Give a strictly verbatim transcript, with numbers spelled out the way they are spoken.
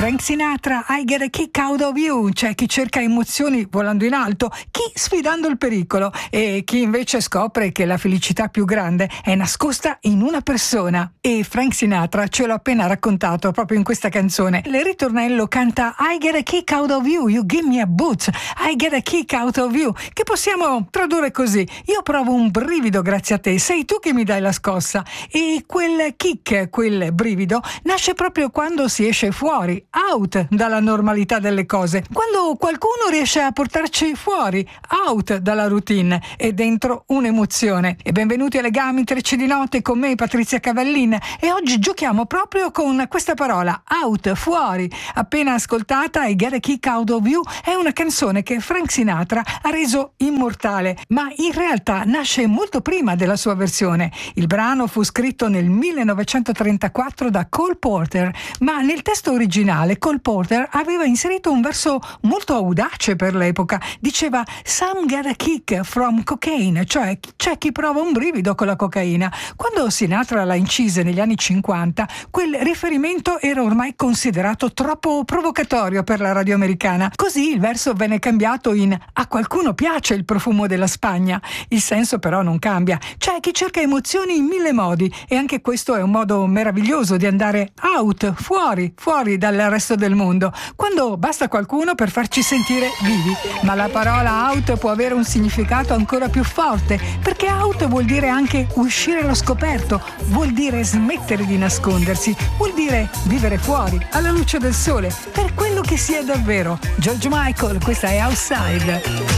Frank Sinatra, I Get a Kick Out of You. C'è chi cerca emozioni volando in alto, chi sfidando il pericolo e chi invece scopre che la felicità più grande è nascosta in una persona. E Frank Sinatra ce l'ha appena raccontato proprio in questa canzone. Il ritornello canta I get a kick out of you, you give me a boot, I get a kick out of you, che possiamo tradurre così: io provo un brivido grazie a te, sei tu che mi dai la scossa. E quel kick, quel brivido nasce proprio quando si esce fuori, out dalla normalità delle cose, quando qualcuno riesce a portarci fuori, out dalla routine e dentro un'emozione. E benvenuti a Legami Trecce di Notte con me, Patrizia Cavallin, e oggi giochiamo proprio con questa parola, out, fuori. Appena ascoltata, I Get a Kick Out of You è una canzone che Frank Sinatra ha reso immortale, ma in realtà nasce molto prima della sua versione. Il brano fu scritto nel millenovecentotrentaquattro da Cole Porter, ma nel testo originale Cole Porter aveva inserito un verso molto audace per l'epoca. Diceva "Some get a kick from cocaine", cioè c'è chi prova un brivido con la cocaina. Quando Sinatra l'ha incise negli anni cinquanta, quel riferimento era ormai considerato troppo provocatorio per la radio americana. Così il verso venne cambiato in "A qualcuno piace il profumo della Spagna". Il senso però non cambia. C'è chi cerca emozioni in mille modi e anche questo è un modo meraviglioso di andare out, fuori, fuori dal resto del mondo, quando basta qualcuno per farci sentire vivi. Ma la parola out può avere un significato ancora più forte, perché out vuol dire anche uscire allo scoperto, vuol dire smettere di nascondersi, vuol dire vivere fuori, alla luce del sole, per quello che si è davvero. George Michael, questa è Outside.